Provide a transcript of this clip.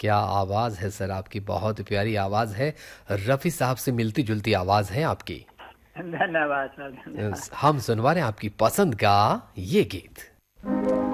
क्या आवाज है सर आपकी, बहुत प्यारी आवाज है। रफी साहब से मिलती जुलती आवाज है आपकी। धन्यवाद सर, धन्यवाद। हम सुनवा रहे हैं आपकी पसंद का ये गीत।